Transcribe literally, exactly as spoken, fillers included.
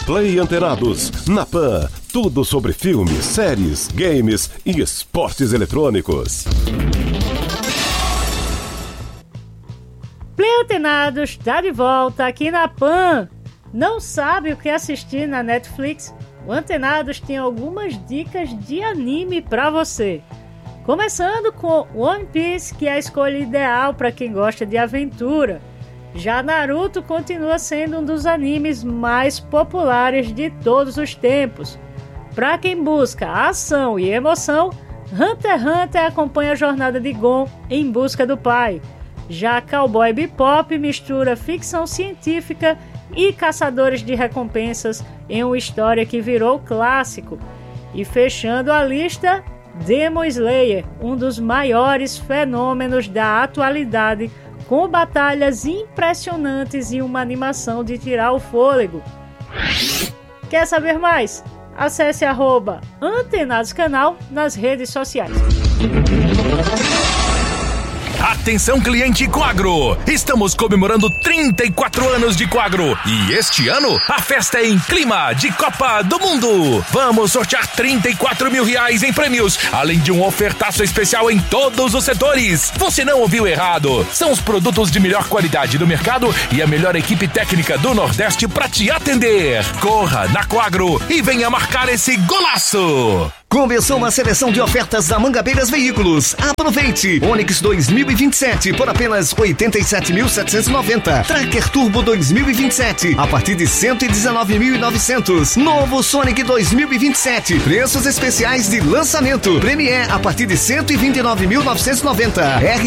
Play Antenados. Na Pan, tudo sobre filmes, séries, games e esportes eletrônicos. Play Antenados está de volta aqui na Pan. Não sabe o que assistir na Netflix? O Antenados tem algumas dicas de anime para você. Começando com One Piece, que é a escolha ideal para quem gosta de aventura. Já Naruto continua sendo um dos animes mais populares de todos os tempos. Para quem busca ação e emoção, Hunter x Hunter acompanha a jornada de Gon em busca do pai. Já Cowboy Bebop mistura ficção científica e caçadores de recompensas em uma história que virou clássico. E fechando a lista, Demon Slayer, um dos maiores fenômenos da atualidade, com batalhas impressionantes e uma animação de tirar o fôlego. Quer saber mais? Acesse arroba Antenados Canal nas redes sociais. Atenção, cliente Quagro! Estamos comemorando trinta e quatro anos de Quagro e este ano a festa é em clima de Copa do Mundo. Vamos sortear trinta e quatro mil reais em prêmios, além de um ofertaço especial em todos os setores. Você não ouviu errado. São os produtos de melhor qualidade do mercado e a melhor equipe técnica do Nordeste para te atender. Corra na Quagro e venha marcar esse golaço! Começou uma seleção de ofertas da Mangabeiras Veículos. Aproveite! Onix dois mil e vinte e sete por apenas oitenta e sete mil setecentos e noventa. Tracker Turbo dois mil e vinte e sete a partir de cento e dezenove mil e novecentos. Novo Sonic dois mil e vinte e sete. Preços especiais de lançamento. Premier a partir de cento e vinte e nove mil novecentos e noventa. R